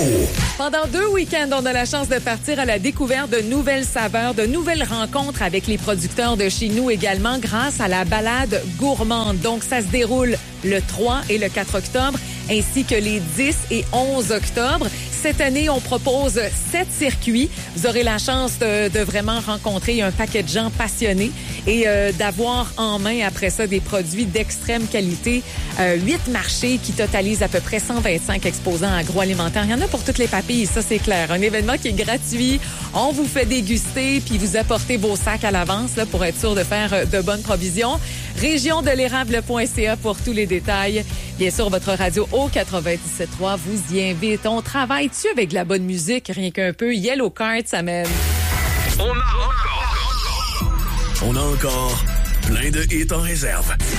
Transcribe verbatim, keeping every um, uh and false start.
Pendant deux week-ends, on a la chance de partir à la découverte de nouvelles saveurs, de nouvelles rencontres avec les producteurs de chez nous également grâce à la balade gourmande. Donc, ça se déroule le trois et le quatre octobre, ainsi que les dix et onze octobre. Cette année, on propose sept circuits. Vous aurez la chance de, de vraiment rencontrer un paquet de gens passionnés et euh, d'avoir en main après ça des produits d'extrême qualité. Euh, huit marchés qui totalisent à peu près cent vingt-cinq exposants agroalimentaires. Il y en a pour toutes les papilles, ça c'est clair. Un événement qui est gratuit. On vous fait déguster puis vous apportez vos sacs à l'avance là, pour être sûr de faire de bonnes provisions. région de l'érable point c a pour tous les détails. Bien sûr, votre radio au quatre-vingt-dix-sept trois vous y invite. On travaille-tu avec de la bonne musique, rien qu'un peu? Yellow Card, ça mène. On a encore, on a encore plein de hits en réserve.